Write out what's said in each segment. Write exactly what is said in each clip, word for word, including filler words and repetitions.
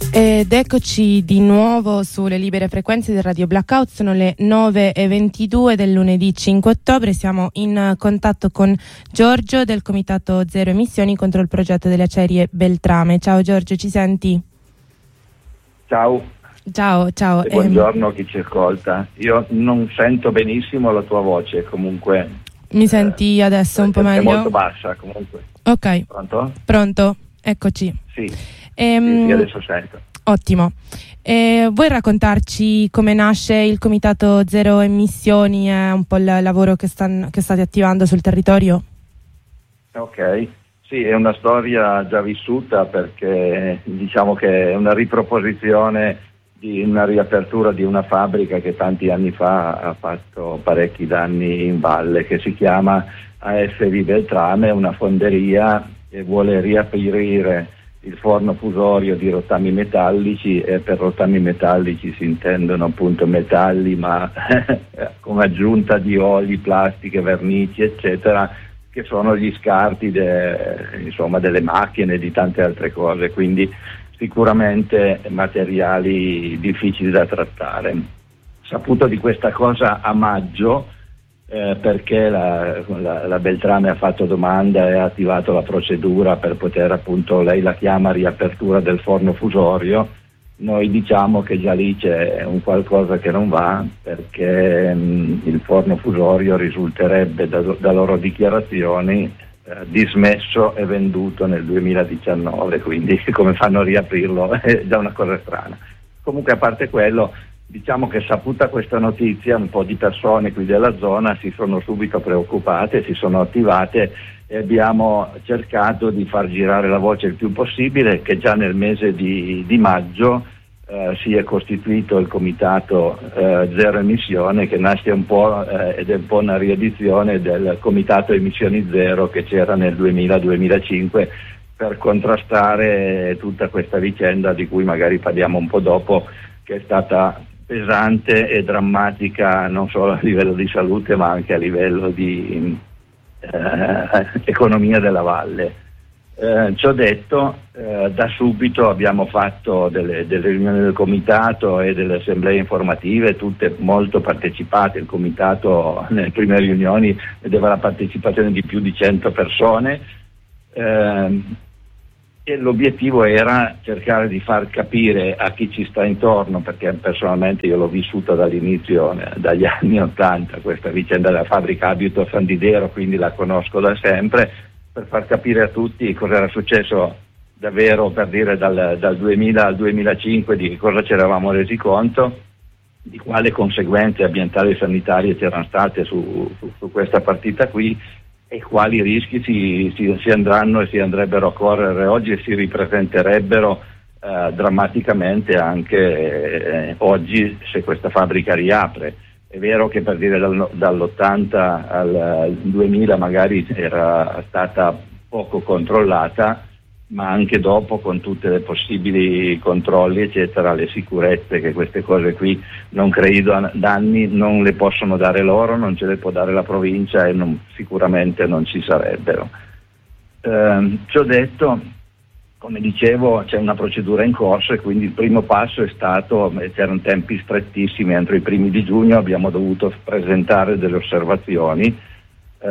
Ed eccoci di nuovo sulle libere frequenze del Radio Blackout, sono le nove e ventidue del lunedì cinque ottobre, siamo in contatto con Giorgio del Comitato Zero Emissioni contro il progetto delle acciaierie Beltrame. Ciao Giorgio, ci senti? Ciao. Ciao, ciao. E buongiorno a chi ci ascolta. Io non sento benissimo la tua voce, comunque. Mi senti adesso eh, un po' meglio? È molto bassa comunque. Ok. Pronto? Pronto, eccoci. Sì, Ehm, sì, sì, adesso sento. Ottimo. Eh, vuoi raccontarci come nasce il Comitato Zero Emissioni e un po' il lavoro che, stan, che state attivando sul territorio? Ok, sì, è una storia già vissuta perché diciamo che è una riproposizione di una riapertura di una fabbrica che tanti anni fa ha fatto parecchi danni in valle, che si chiama A F V Beltrame, una fonderia che vuole riaprire il forno fusorio di rottami metallici, e per rottami metallici si intendono appunto metalli, ma con aggiunta di oli, plastiche, vernici, eccetera, che sono gli scarti de, insomma, delle macchine e di tante altre cose, quindi sicuramente materiali difficili da trattare. Saputo di questa cosa a maggio, Eh, perché la, la, la Beltrame ha fatto domanda e ha attivato la procedura per poter, appunto, lei la chiama riapertura del forno fusorio. Noi diciamo che già lì c'è un qualcosa che non va, perché mh, il forno fusorio risulterebbe da, da loro dichiarazioni eh, dismesso e venduto nel duemiladiciannove, quindi come fanno a riaprirlo è già una cosa strana. Comunque, a parte quello, diciamo che saputa questa notizia, un po' di persone qui della zona si sono subito preoccupate, si sono attivate e abbiamo cercato di far girare la voce il più possibile, che già nel mese di, di maggio eh, si è costituito il Comitato eh, Zero Emissione, che nasce un po' eh, ed è un po' una riedizione del Comitato Emissioni Zero che c'era nel duemila duemilacinque, per contrastare tutta questa vicenda di cui magari parliamo un po' dopo, che è stata pesante e drammatica non solo a livello di salute ma anche a livello di eh, economia della valle. Eh, ciò detto, eh, da subito abbiamo fatto delle, delle riunioni del comitato e delle assemblee informative, tutte molto partecipate. Il comitato nelle prime riunioni vedeva la partecipazione di più di cento persone. Eh, E l'obiettivo era cercare di far capire a chi ci sta intorno, perché personalmente io l'ho vissuta dall'inizio, dagli anni ottanta, questa vicenda della fabbrica, abito a San Didero, quindi la conosco da sempre, per far capire a tutti cosa era successo davvero, per dire dal, dal duemila al duemilacinque, di cosa ci eravamo resi conto, di quali conseguenze ambientali e sanitarie c'erano state su, su, su questa partita qui, e quali rischi si, si, si andranno e si andrebbero a correre oggi e si ripresenterebbero eh, drammaticamente anche eh, oggi se questa fabbrica riapre. È vero che, per dire, dal, dall'ottanta al duemila magari era stata poco controllata, ma anche dopo, con tutti i possibili controlli eccetera, le sicurezze, che queste cose qui non credo danni non le possono dare loro, non ce le può dare la provincia e non, sicuramente non ci sarebbero. Eh, ciò detto, come dicevo, c'è una procedura in corso e quindi il primo passo è stato, c'erano tempi strettissimi, entro i primi di giugno abbiamo dovuto presentare delle osservazioni eh,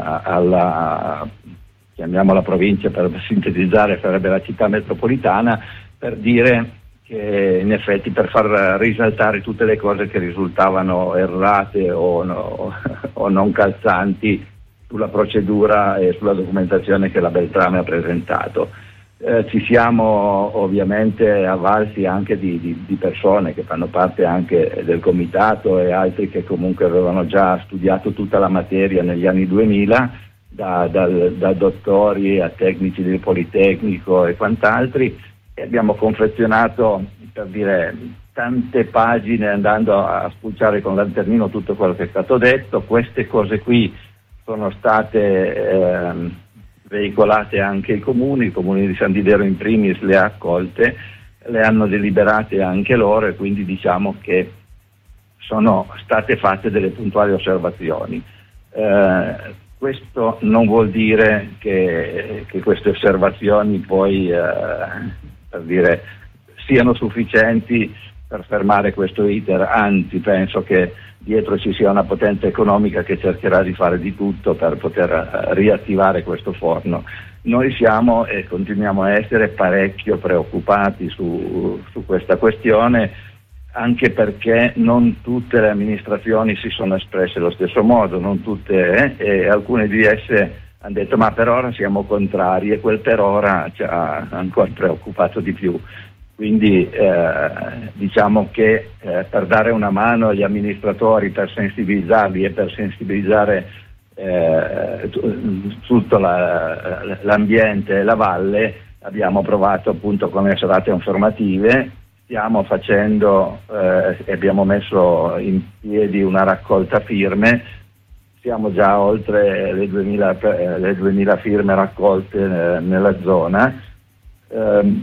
alla chiamiamola provincia per sintetizzare, sarebbe la città metropolitana, per dire che in effetti, per far risaltare tutte le cose che risultavano errate o, no, o non calzanti sulla procedura e sulla documentazione che la Beltrame ha presentato. Eh, ci siamo ovviamente avvalsi anche di, di, di persone che fanno parte anche del comitato e altri che comunque avevano già studiato tutta la materia negli anni duemila, Da, da, da dottori a tecnici del Politecnico e quant'altri, e abbiamo confezionato, per dire, tante pagine andando a spulciare con lanternino tutto quello che è stato detto. Queste cose qui sono state eh, veicolate anche ai comuni, il comune di San Didero in primis le ha accolte, le hanno deliberate anche loro, e quindi diciamo che sono state fatte delle puntuali osservazioni. Eh, Questo non vuol dire che, che queste osservazioni poi eh, per dire, siano sufficienti per fermare questo iter, anzi penso che dietro ci sia una potenza economica che cercherà di fare di tutto per poter riattivare questo forno. Noi siamo e continuiamo a essere parecchio preoccupati su, su questa questione, anche perché non tutte le amministrazioni si sono espresse allo stesso modo, non tutte, eh, e alcune di esse hanno detto ma per ora siamo contrari, e quel per ora ci ha ancora preoccupato di più. Quindi eh, diciamo che eh, per dare una mano agli amministratori, per sensibilizzarli e per sensibilizzare eh, t- tutto la, l'ambiente e la valle, abbiamo provato appunto con le serate informative, stiamo facendo eh, e abbiamo messo in piedi una raccolta firme, siamo già oltre le duemila, eh, le duemila firme raccolte eh, nella zona. Eh,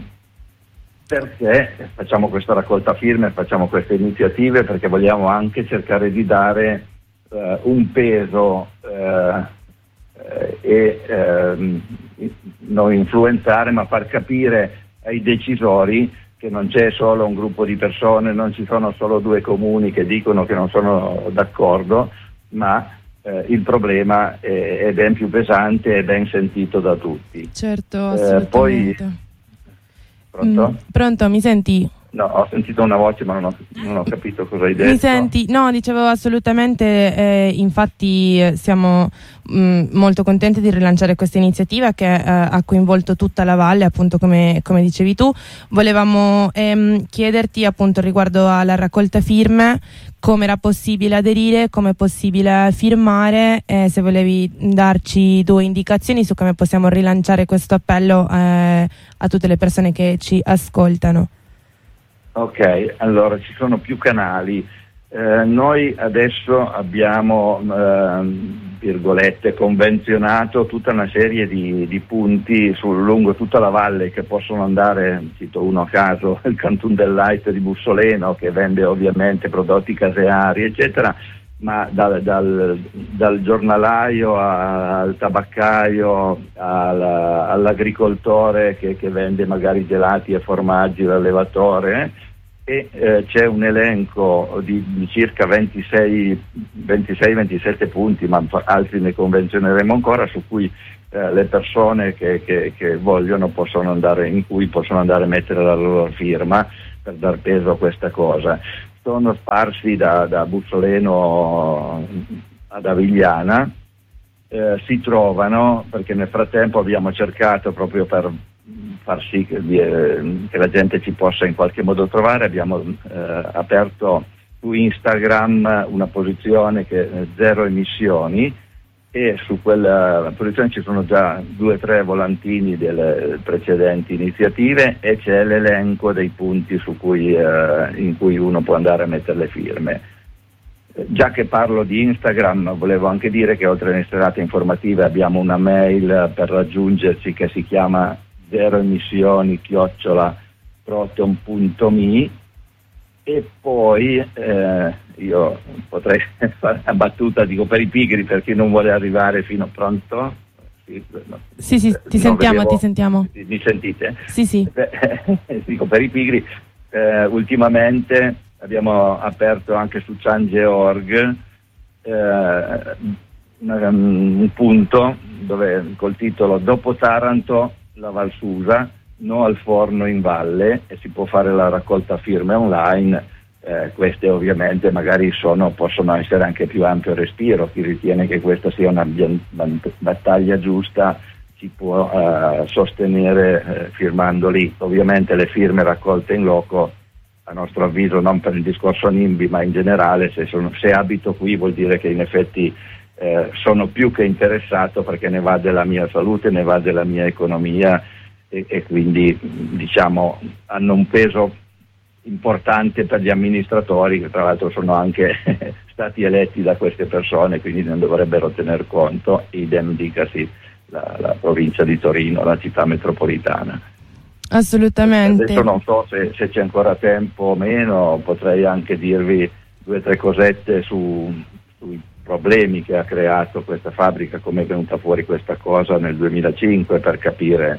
Perché facciamo questa raccolta firme, facciamo queste iniziative? Perché vogliamo anche cercare di dare eh, un peso eh, eh, e eh, non influenzare, ma far capire ai decisori che non c'è solo un gruppo di persone, non ci sono solo due comuni che dicono che non sono d'accordo, ma eh, il problema è, è ben più pesante e ben sentito da tutti. Certo, assolutamente. Eh, poi, Pronto? Mm, pronto, mi senti? No, ho sentito una voce ma non ho, non ho capito cosa hai detto. Mi senti? No, dicevo assolutamente, eh, infatti eh, siamo mh, molto contenti di rilanciare questa iniziativa che eh, ha coinvolto tutta la valle, appunto come, come dicevi tu. Volevamo ehm, chiederti appunto riguardo alla raccolta firme come era possibile aderire, come è possibile firmare, e se volevi darci due indicazioni su come possiamo rilanciare questo appello eh, a tutte le persone che ci ascoltano. Ok, allora ci sono più canali. Eh, noi adesso abbiamo, eh, virgolette, convenzionato tutta una serie di, di punti sul, lungo tutta la valle che possono andare, cito uno a caso, il Cantun del Light di Bussoleno, che vende ovviamente prodotti caseari, eccetera, ma dal, dal, dal giornalaio al tabaccaio al, all'agricoltore che, che vende magari gelati e formaggi, l'allevatore, e eh, c'è un elenco di, di circa ventisei ventisette punti, ma altri ne convenzioneremo ancora, su cui eh, le persone che, che, che vogliono possono andare, in cui possono andare a mettere la loro firma per dar peso a questa cosa. Sono sparsi da, da Bussoleno ad Avigliana, eh, si trovano, perché nel frattempo abbiamo cercato, proprio per far sì che, eh, che la gente ci possa in qualche modo trovare, abbiamo eh, aperto su Instagram una posizione che è zero emissioni, e su quella posizione ci sono già due o tre volantini delle precedenti iniziative, e c'è l'elenco dei punti su cui, eh, in cui uno può andare a mettere le firme. Già che parlo di Instagram, volevo anche dire che oltre alle serate informative abbiamo una mail per raggiungerci che si chiama zero emissioni chiocciola proton punto me, e poi eh, io potrei fare una battuta, dico, per i pigri, per chi non vuole arrivare fino a pronto. Sì, no, sì, sì, ti sentiamo, vedevo, ti sentiamo. Mi sentite? Sì, sì. Dico, per i pigri, eh, ultimamente abbiamo aperto anche su Change punto org eh, un, un punto dove col titolo "Dopo Taranto la Valsusa, no al forno in valle", e si può fare la raccolta firme online. Eh, queste ovviamente magari sono, possono essere anche più ampio respiro. Chi ritiene che questa sia una battaglia giusta si può eh, sostenere eh, firmando lì. Ovviamente le firme raccolte in loco, a nostro avviso, non per il discorso NIMBY ma in generale, se, sono, se abito qui vuol dire che in effetti eh, sono più che interessato, perché ne va della mia salute, ne va della mia economia, e, e quindi diciamo hanno un peso importante per gli amministratori, che tra l'altro sono anche stati eletti da queste persone, quindi ne dovrebbero tener conto. Idem dicasi la, la provincia di Torino, la città metropolitana. Assolutamente. Adesso non so se, se c'è ancora tempo o meno, potrei anche dirvi due o tre cosette su, sui problemi che ha creato questa fabbrica, come è venuta fuori questa cosa nel duemilacinque, per capire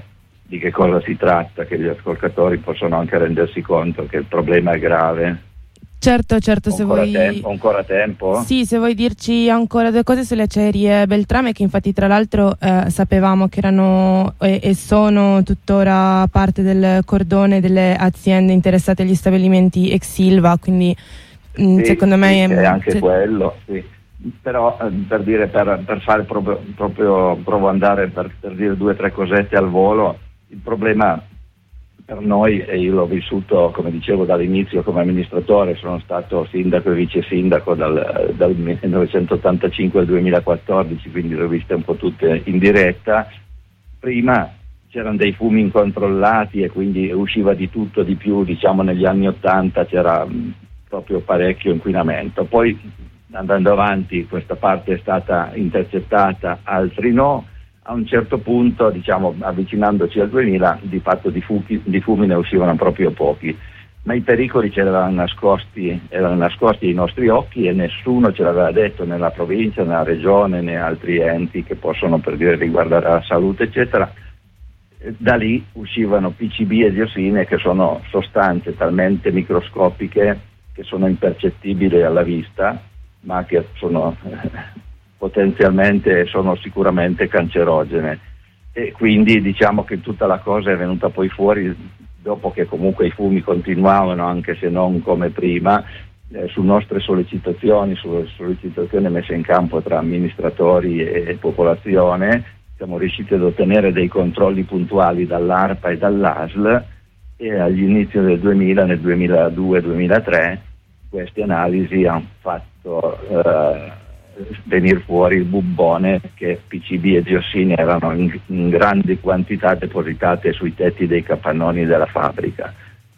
di che cosa si tratta, che gli ascoltatori possono anche rendersi conto che il problema è grave. Certo, certo, se ancora vuoi... Tempo, ancora tempo? Sì, se vuoi dirci ancora due cose sulle acciaierie Beltrame, che infatti tra l'altro eh, sapevamo che erano e, e sono tuttora parte del cordone delle aziende interessate agli stabilimenti ex Ilva, quindi mh, sì, secondo me... Sì, è, è anche se... quello, sì. Però eh, per dire, per, per fare proprio, proprio provo ad andare per, per dire due o tre cosette al volo, il problema per noi, e io l'ho vissuto, come dicevo, dall'inizio come amministratore, sono stato sindaco e vice sindaco dal, dal millenovecentottantacinque al duemilaquattordici, quindi le ho viste un po' tutte in diretta. Prima c'erano dei fumi incontrollati e quindi usciva di tutto, di più, diciamo negli anni ottanta c'era mh, proprio parecchio inquinamento. Poi andando avanti questa parte è stata intercettata, altri no. A un certo punto, diciamo, avvicinandoci al duemila, di fatto di, fuchi, di fumi ne uscivano proprio pochi, ma i pericoli c'erano nascosti, erano nascosti ai nostri occhi e nessuno ce l'aveva detto, nella provincia, nella regione, né altri enti che possono, per dire, riguardare la salute, eccetera. Da lì uscivano P C B e diossine, che sono sostanze talmente microscopiche che sono impercettibili alla vista, ma che sono... potenzialmente sono sicuramente cancerogene, e quindi diciamo che tutta la cosa è venuta poi fuori dopo che comunque i fumi continuavano, anche se non come prima, eh, su nostre sollecitazioni, sulle sollecitazioni messe in campo tra amministratori e, e popolazione. Siamo riusciti ad ottenere dei controlli puntuali dall'ARPA e dall'A S L, e agli inizi del duemila, nel duemiladue duemilatré, queste analisi hanno fatto eh, venire fuori il bubbone che P C B e diossine erano in, in grandi quantità depositate sui tetti dei capannoni della fabbrica.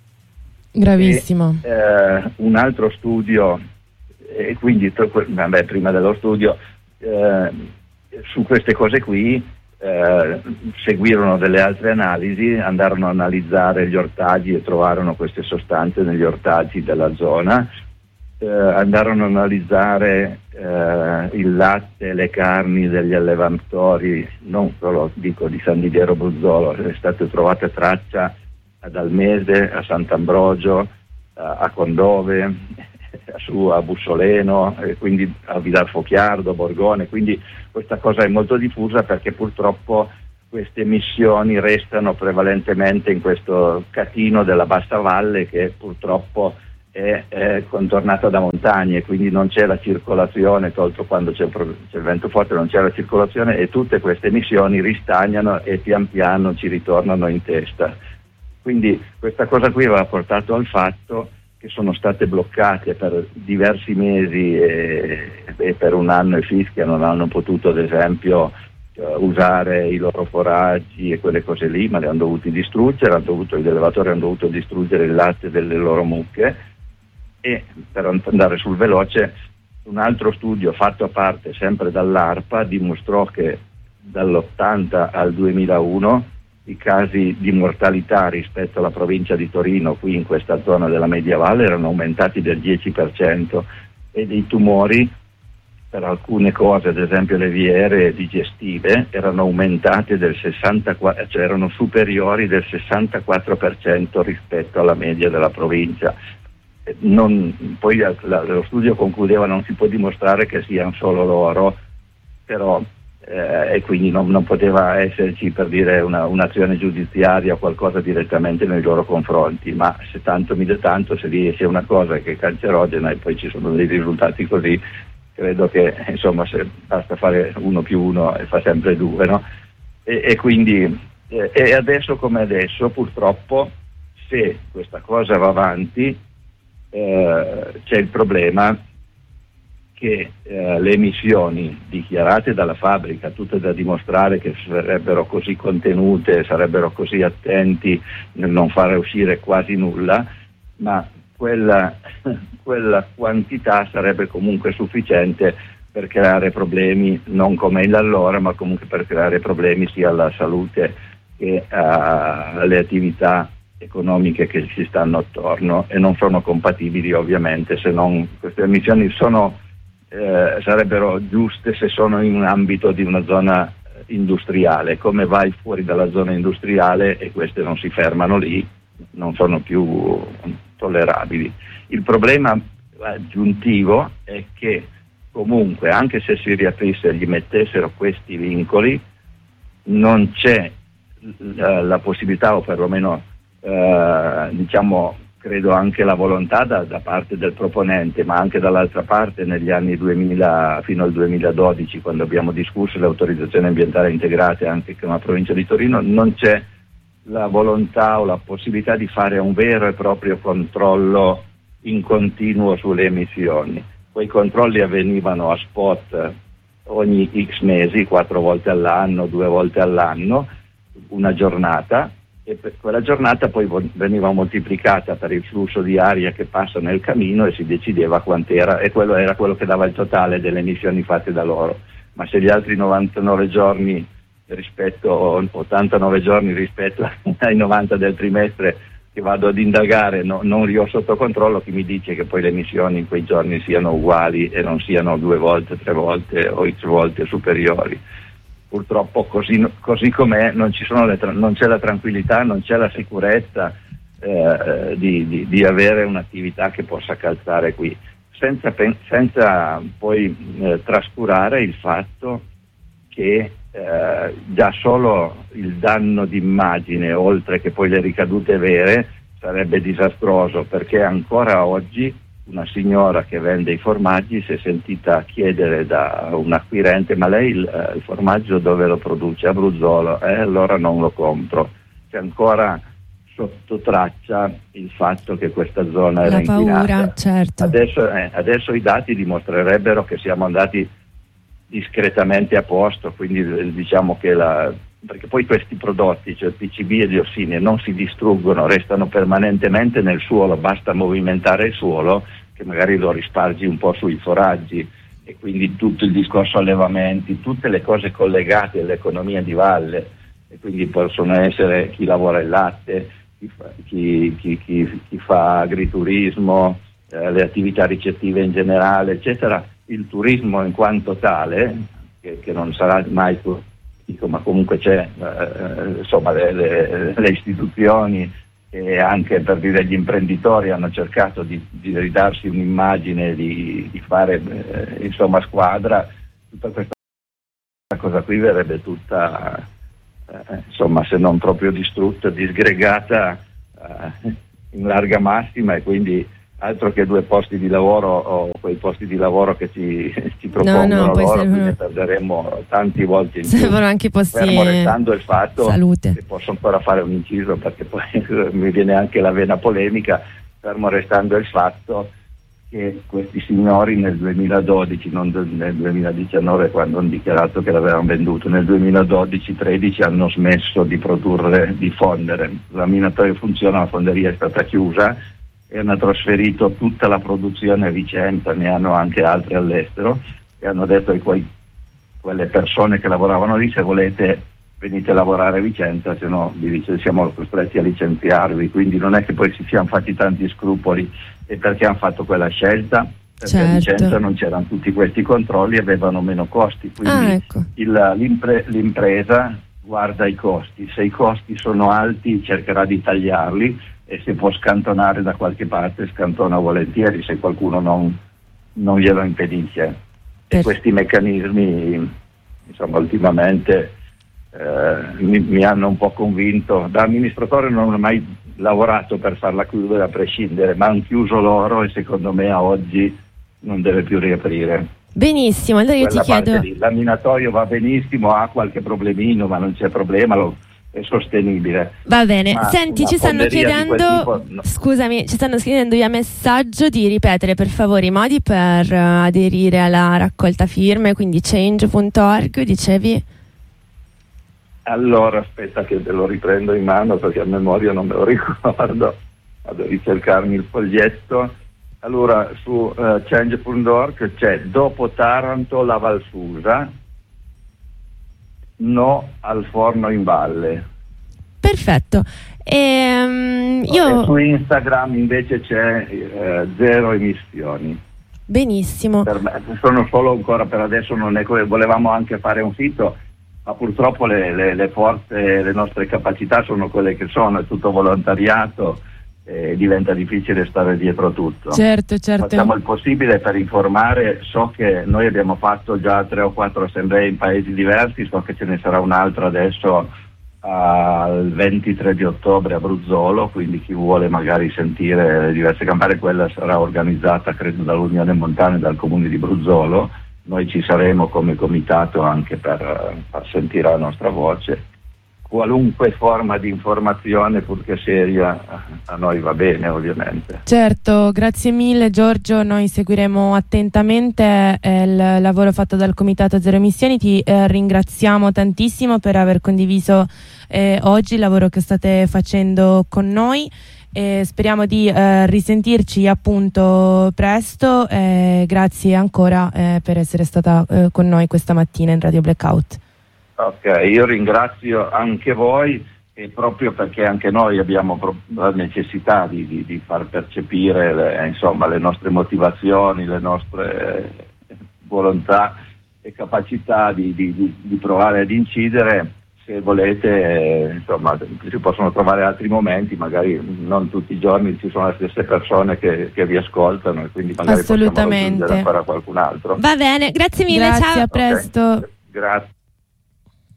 Gravissimo. E, eh, un altro studio, e quindi vabbè, prima dello studio, eh, su queste cose qui eh, seguirono delle altre analisi, andarono a analizzare gli ortaggi e trovarono queste sostanze negli ortaggi della zona. Eh, andarono a analizzare eh, il latte e le carni degli allevatori, non solo dico di San Didiero Bruzzolo, è stata trovata traccia ad Almese, a Sant'Ambrogio, a, a Condove, su a Bussoleno, e quindi a Vidal Focchiardo, Borgone, quindi questa cosa è molto diffusa perché purtroppo queste emissioni restano prevalentemente in questo catino della bassa valle, che purtroppo È, è contornata da montagne, quindi non c'è la circolazione, tolto quando c'è, c'è il vento forte, non c'è la circolazione, e tutte queste emissioni ristagnano e pian piano ci ritornano in testa. Quindi questa cosa qui aveva portato al fatto che sono state bloccate per diversi mesi e, e per un anno e fischia non hanno potuto, ad esempio, usare i loro foraggi e quelle cose lì, ma li hanno dovuti distruggere, hanno dovuto, gli allevatori hanno dovuto distruggere il latte delle loro mucche. E per andare sul veloce, un altro studio fatto a parte sempre dall'ARPA dimostrò che dall'ottanta al duemilauno i casi di mortalità rispetto alla provincia di Torino, qui in questa zona della Mediavalle, erano aumentati del dieci per cento, e dei tumori per alcune cose, ad esempio le viere digestive, erano aumentate del sessantaquattro, cioè erano superiori del sessantaquattro per cento rispetto alla media della provincia. Non, poi la, lo studio concludeva non si può dimostrare che siano solo loro, però eh, e quindi non, non poteva esserci, per dire, una, un'azione giudiziaria o qualcosa direttamente nei loro confronti, ma se tanto mi de tanto, se lì c'è una cosa che è cancerogena e poi ci sono dei risultati così, credo che insomma se basta fare uno più uno e fa sempre due, no? E, e quindi eh, e adesso come adesso purtroppo, se questa cosa va avanti, Eh, c'è il problema che eh, le emissioni dichiarate dalla fabbrica, tutte da dimostrare che sarebbero così contenute, sarebbero così attenti nel non fare uscire quasi nulla, ma quella, quella quantità sarebbe comunque sufficiente per creare problemi, non come allora, ma comunque per creare problemi sia alla salute che alle attività economiche che ci stanno attorno, e non sono compatibili ovviamente, se non queste emissioni sono eh, sarebbero giuste se sono in un ambito di una zona industriale. Come vai fuori dalla zona industriale e queste non si fermano lì, non sono più tollerabili. Il problema aggiuntivo è che comunque, anche se si riaprisse e gli mettessero questi vincoli, non c'è la, la possibilità, o perlomeno eh, diciamo credo anche la volontà da, da parte del proponente, ma anche dall'altra parte negli anni duemila fino al duemiladodici, quando abbiamo discusso le autorizzazioni ambientali integrate anche con la provincia di Torino, non c'è la volontà o la possibilità di fare un vero e proprio controllo in continuo sulle emissioni. Quei controlli avvenivano a spot ogni X mesi, quattro volte all'anno, due volte all'anno, una giornata, e per quella giornata poi veniva moltiplicata per il flusso di aria che passa nel camino e si decideva quant'era, e quello era quello che dava il totale delle emissioni fatte da loro. Ma se gli altri novantanove giorni rispetto, ottantanove giorni rispetto ai novanta del trimestre che vado ad indagare no, non li ho sotto controllo, chi mi dice che poi le emissioni in quei giorni siano uguali e non siano due volte, tre volte o x volte superiori? Purtroppo così, così com'è non, ci sono le, non c'è la tranquillità, non c'è la sicurezza eh, di, di, di avere un'attività che possa calzare qui, senza, senza poi eh, trascurare il fatto che eh, già solo il danno d'immagine, oltre che poi le ricadute vere, sarebbe disastroso, perché ancora oggi una signora che vende i formaggi si è sentita chiedere da un acquirente: ma lei il, eh, il formaggio dove lo produce? A Bruzzolo. Eh, allora non lo compro. C'è ancora sotto traccia il fatto che questa zona era inquinata. La paura, certo. Adesso, eh, adesso i dati dimostrerebbero che siamo andati discretamente a posto, quindi eh, diciamo che la... perché poi questi prodotti, cioè P C B e diossine, non si distruggono, restano permanentemente nel suolo, basta movimentare il suolo che magari lo rispargi un po' sui foraggi, e quindi tutto il discorso allevamenti, tutte le cose collegate all'economia di valle, e quindi possono essere chi lavora il latte, chi fa, chi, chi, chi, chi fa agriturismo, eh, le attività ricettive in generale, eccetera. Il turismo in quanto tale, che, che non sarà mai turistico, ma comunque c'è eh, insomma le, le, le istituzioni e anche, per dire, gli imprenditori hanno cercato di, di ridarsi un'immagine di, di fare eh, insomma squadra. Tutta questa cosa qui verrebbe tutta eh, insomma, se non proprio distrutta, disgregata eh, in larga massima, e quindi altro che due posti di lavoro o quei posti di lavoro che ci, ci propongono no, no, loro, servono... ne perderemo tanti volti in più. Servono anche posti, fermo restando il fatto salute. Che posso ancora fare un inciso, perché poi mi viene anche la vena polemica, fermo restando il fatto che questi signori nel duemiladodici, non nel duemiladiciannove quando hanno dichiarato che l'avevano venduto, nel duemiladodici tredici hanno smesso di produrre, di fondere. La minatoria funziona, la fonderia è stata chiusa e hanno trasferito tutta la produzione a Vicenza, ne hanno anche altre all'estero, e hanno detto a quei, quelle persone che lavoravano lì: se volete venite a lavorare a Vicenza, se no vi siamo costretti a licenziarvi. Quindi non è che poi ci siamo fatti tanti scrupoli. E perché hanno fatto quella scelta? Perché certo. a Vicenza non c'erano tutti questi controlli e avevano meno costi, quindi ah, ecco. il, l'impre, l'impresa guarda i costi, se i costi sono alti cercherà di tagliarli, e se può scantonare da qualche parte scantona volentieri, se qualcuno non, non glielo impedisce. Per... E questi meccanismi, insomma, ultimamente eh, mi, mi hanno un po' convinto. Da amministratore non ho mai lavorato per farla chiudere a prescindere, ma hanno chiuso loro e secondo me a oggi non deve più riaprire. Benissimo, allora io Quella ti chiedo... lì. L'amminatorio va benissimo, ha qualche problemino, ma non c'è problema, lo... è sostenibile. Va bene, Ma senti, ci stanno chiedendo tipo, no. scusami, ci stanno scrivendo via messaggio di ripetere per favore i modi per uh, aderire alla raccolta firme, quindi change punto org, dicevi? Allora aspetta che te lo riprendo in mano, perché a memoria non me lo ricordo, vado a ricercarmi il foglietto. Allora su uh, change punto org c'è: dopo Taranto la Valsusa, no al forno in valle. Perfetto. Ehm, io... E su Instagram invece c'è eh, zero emissioni. Benissimo. Per me, sono solo ancora per adesso, non è come volevamo anche fare un sito, ma purtroppo le, le, le forze, le nostre capacità sono quelle che sono, è tutto volontariato e diventa difficile stare dietro tutto. Certo, certo. Facciamo il possibile per informare, so che noi abbiamo fatto già tre o quattro assemblee in paesi diversi, so che ce ne sarà un'altra adesso al ventitré di ottobre a Bruzzolo, quindi chi vuole magari sentire le diverse campane, quella sarà organizzata credo dall'Unione Montana e dal Comune di Bruzzolo. Noi ci saremo come comitato anche per far sentire la nostra voce. Qualunque forma di informazione, purché seria, a noi va bene ovviamente. Certo, grazie mille Giorgio, noi seguiremo attentamente eh, il lavoro fatto dal Comitato Zero Emissioni, ti eh, ringraziamo tantissimo per aver condiviso eh, oggi il lavoro che state facendo con noi e speriamo di eh, risentirci appunto presto, eh, grazie ancora eh, per essere stata eh, con noi questa mattina in Radio Blackout. Ok, io ringrazio anche voi e proprio perché anche noi abbiamo la necessità di, di, di far percepire le, insomma, le nostre motivazioni, le nostre volontà e capacità di, di, di, di provare ad incidere. Se volete, eh, insomma, si possono trovare altri momenti, magari non tutti i giorni ci sono le stesse persone che, che vi ascoltano e quindi magari possiamo raggiungere ancora qualcun altro. Va bene, grazie mille, grazie, ciao. a presto. Okay. Grazie.